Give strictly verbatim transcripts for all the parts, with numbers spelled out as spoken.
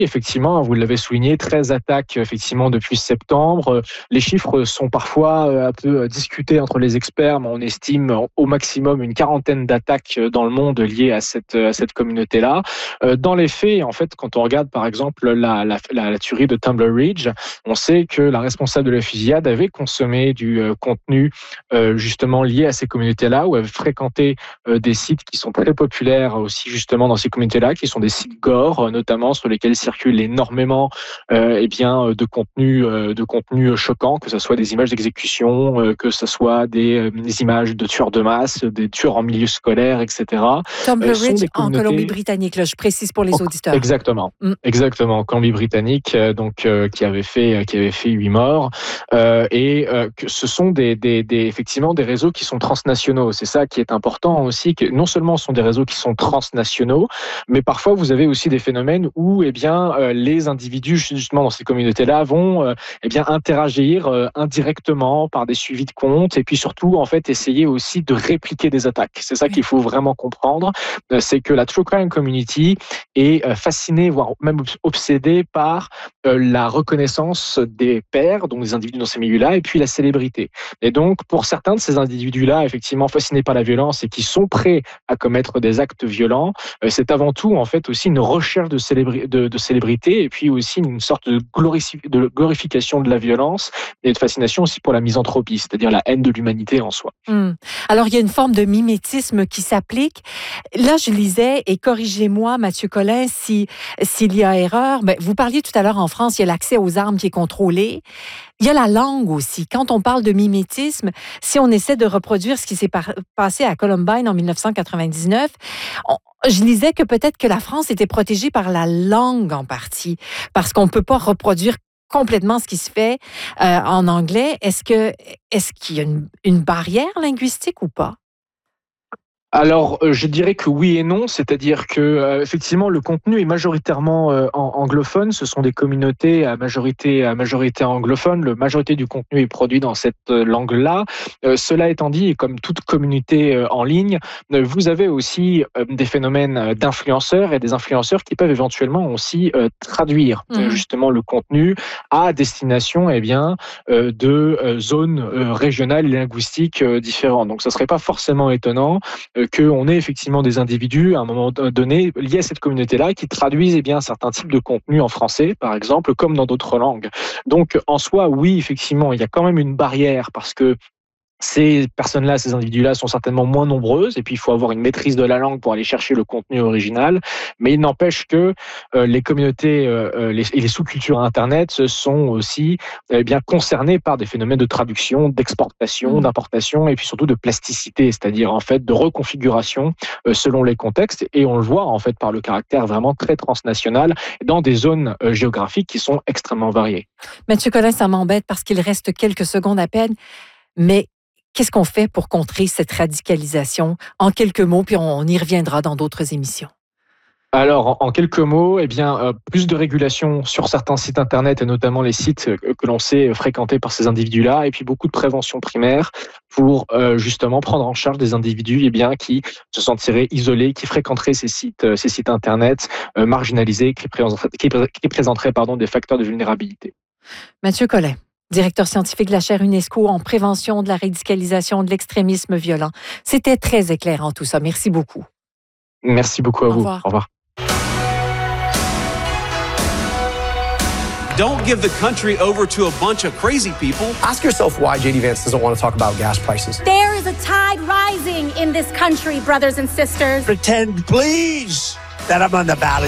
effectivement, vous l'avez souligné, treize attaques effectivement depuis septembre. Les chiffres sont parfois un peu discutés entre les experts, mais on estime au maximum une quarantaine d'attaques dans le monde liées à cette, à cette communauté-là. Dans les faits, en fait, quand on regarde par exemple la, la, la, la tuerie de Tumbler Ridge, on sait que la responsable de la fusillade avait consommé du contenu justement lié à ces communautés-là, ou avait fréquenté des sites qui sont très populaires aussi justement dans ces communautés-là, qui sont des sites gore, notamment sur lesquels circulent énormément euh, eh bien, de contenu, euh, de contenu choquant, que ce soit des images d'exécution, euh, que ce soit des, euh, des images de tueurs de masse, des tueurs en milieu scolaire, et cetera. Tumbler Ridge en Colombie-Britannique, là, je précise pour les oh, auditeurs. Exactement, mm. exactement, Colombie-Britannique, euh, donc euh, qui avait fait, qui avait fait huit morts, euh, et euh, que ce sont des, des, des, effectivement des réseaux qui sont transnationaux. C'est ça qui est important aussi, que non seulement ce sont des réseaux qui sont transnationaux, mais parfois vous avez aussi des phénomènes où eh bien, euh, les individus justement dans ces communautés-là vont euh, eh bien, interagir euh, indirectement par des suivis de comptes et puis surtout en fait essayer aussi de répliquer des attaques. C'est ça qu'il faut vraiment comprendre, euh, c'est que la True Crime Community est euh, fascinée, voire même obsédée par euh, la reconnaissance des pairs, donc des individus dans ces milieux-là, et puis la célébrité. Et donc pour certains de ces individus-là, effectivement fascinés par la violence et qui sont prêts à commettre des actes violents, euh, c'est avant tout en fait aussi une recherche de, célébri- de, de célébrité et puis aussi une sorte de, glorifi- de glorification de la violence et de fascination aussi pour la misanthropie, c'est-à-dire la haine de l'humanité en soi. Hum. Alors, il y a une forme de mimétisme qui s'applique. Là, je lisais, et corrigez-moi, Mathieu Collin, si, s'il y a erreur, ben, vous parliez tout à l'heure en France, il y a l'accès aux armes qui est contrôlé. Il y a la langue aussi. Quand on parle de mimétisme, si on essaie de reproduire ce qui s'est par- passé à Columbine en dix-neuf cent quatre-vingt-dix-neuf, on, je lisais que peut-être que la France était protégée par la langue en partie, parce qu'on ne peut pas reproduire complètement ce qui se fait euh, en anglais. Est-ce que, est-ce qu'il y a une, une barrière linguistique ou pas? Alors, euh, je dirais que oui et non, c'est-à-dire que euh, effectivement, le contenu est majoritairement euh, en, anglophone. Ce sont des communautés à majorité à majorité anglophone. La majorité du contenu est produit dans cette euh, langue-là. Euh, cela étant dit, et comme toute communauté euh, en ligne, euh, vous avez aussi euh, des phénomènes d'influenceurs et des influenceurs qui peuvent éventuellement aussi euh, traduire mmh. euh, justement le contenu à destination, eh bien, euh, de euh, zones euh, régionales et linguistiques euh, différentes. Donc, ça serait pas forcément étonnant Euh, qu'on ait effectivement des individus à un moment donné liés à cette communauté-là qui traduisent eh bien, certains types de contenus en français, par exemple, comme dans d'autres langues. Donc, en soi, oui, effectivement, il y a quand même une barrière parce que ces personnes-là, ces individus-là sont certainement moins nombreuses et puis il faut avoir une maîtrise de la langue pour aller chercher le contenu original. Mais il n'empêche que euh, les communautés euh, les, et les sous-cultures Internet sont aussi eh bien concernées par des phénomènes de traduction, d'exportation, mmh. d'importation et puis surtout de plasticité, c'est-à-dire en fait de reconfiguration euh, selon les contextes. Et on le voit en fait par le caractère vraiment très transnational dans des zones euh, géographiques qui sont extrêmement variées. Mathieu Collin, ça m'embête parce qu'il reste quelques secondes à peine, mais qu'est-ce qu'on fait pour contrer cette radicalisation? En quelques mots, puis on y reviendra dans d'autres émissions. Alors, en quelques mots, eh bien, euh, plus de régulation sur certains sites Internet et notamment les sites que, que l'on sait fréquentés par ces individus-là, et puis beaucoup de prévention primaire pour euh, justement prendre en charge des individus eh bien, qui se sentiraient isolés, qui fréquenteraient ces sites, ces sites Internet euh, marginalisés, qui, présenteraient, qui, qui présenteraient pardon, des facteurs de vulnérabilité. Mathieu Collin, directeur scientifique de la chaire UNESCO en prévention de la radicalisation de l'extrémisme violent. C'était très éclairant tout ça. Merci beaucoup. Merci beaucoup à Au vous. revoir. Au revoir. Don't give the country over to a bunch of crazy people. Ask yourself why J D Vance doesn't want to talk about gas prices. There is a tide rising in this country, brothers and sisters. Pretend, please, that I'm on the ballot.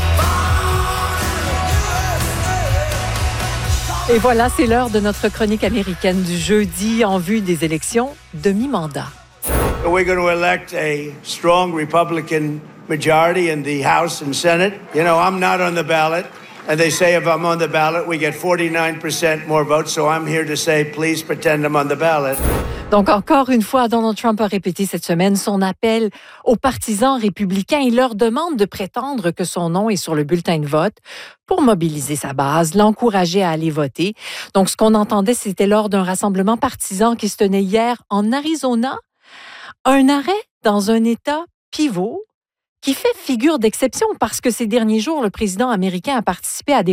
Et voilà, c'est l'heure de notre chronique américaine du jeudi en vue des élections de mi-mandat. We're going to elect a strong Republican majority in the House and Senate. You know, I'm not on the ballot. And they say if I'm on the ballot, we get forty-nine percent more votes. So I'm here to say, please pretend I'm on the ballot. Donc, encore une fois, Donald Trump a répété cette semaine son appel aux partisans républicains. Il leur demande de prétendre que son nom est sur le bulletin de vote pour mobiliser sa base, l'encourager à aller voter. Donc, ce qu'on entendait, c'était lors d'un rassemblement partisan qui se tenait hier en Arizona. Un arrêt dans un État pivot qui fait figure d'exception parce que ces derniers jours, le président américain a participé à des